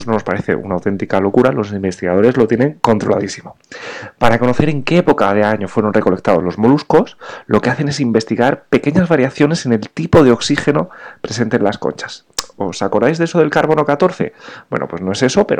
nos parece una auténtica locura, los investigadores lo tienen controladísimo. Para conocer en qué época de año fueron recolectados los moluscos, lo que hacen es investigar pequeñas variaciones en el tipo de oxígeno presente en las conchas. ¿Os acordáis de eso del carbono 14? Bueno, pues no es eso, pero